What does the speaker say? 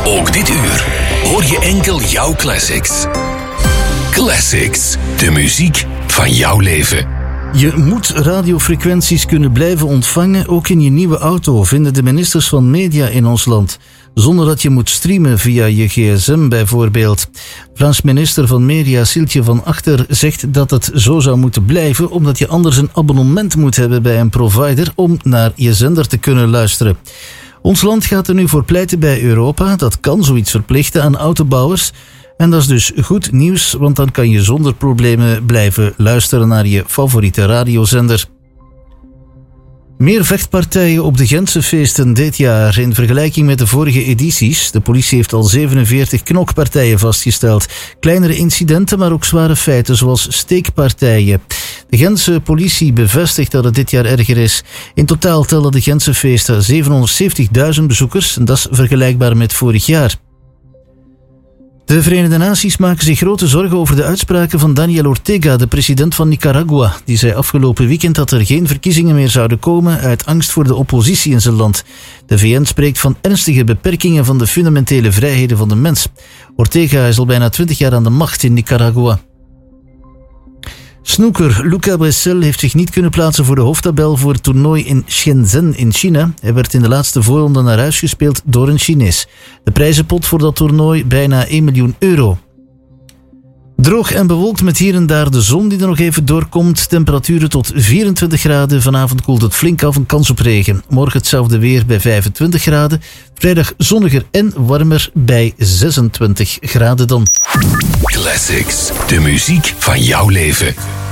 Ook dit uur hoor je enkel jouw classics. Classics, de muziek van jouw leven. Je moet radiofrequenties kunnen blijven ontvangen, ook in je nieuwe auto, vinden de ministers van Media in ons land. Zonder dat je moet streamen via je gsm bijvoorbeeld. Vlaams minister van Media Sieltje van Achter zegt dat het zo zou moeten blijven, omdat je anders een abonnement moet hebben bij een provider om naar je zender te kunnen luisteren. Ons land gaat er nu voor pleiten bij Europa. Dat kan zoiets verplichten aan autobouwers. En dat is dus goed nieuws, want dan kan je zonder problemen blijven luisteren naar je favoriete radiozender. Meer vechtpartijen op de Gentse feesten dit jaar in vergelijking met de vorige edities. De politie heeft al 47 knokpartijen vastgesteld. Kleinere incidenten, maar ook zware feiten zoals steekpartijen. De Gentse politie bevestigt dat het dit jaar erger is. In totaal tellen de Gentse feesten 770.000 bezoekers. En dat is vergelijkbaar met vorig jaar. De Verenigde Naties maken zich grote zorgen over de uitspraken van Daniel Ortega, de president van Nicaragua. Die zei afgelopen weekend dat er geen verkiezingen meer zouden komen uit angst voor de oppositie in zijn land. De VN spreekt van ernstige beperkingen van de fundamentele vrijheden van de mens. Ortega is al bijna 20 jaar aan de macht in Nicaragua. Snooker Luca Bressel heeft zich niet kunnen plaatsen voor de hoofdtabel voor het toernooi in Shenzhen in China. Hij werd in de laatste voorronde naar huis gespeeld door een Chinees. De prijzenpot voor dat toernooi bijna 1 miljoen euro. Droog en bewolkt met hier en daar de zon die er nog even doorkomt. Temperaturen tot 24 graden. Vanavond koelt het flink af en kans op regen. Morgen hetzelfde weer bij 25 graden. Vrijdag zonniger en warmer bij 26 graden dan. Classics, de muziek van jouw leven.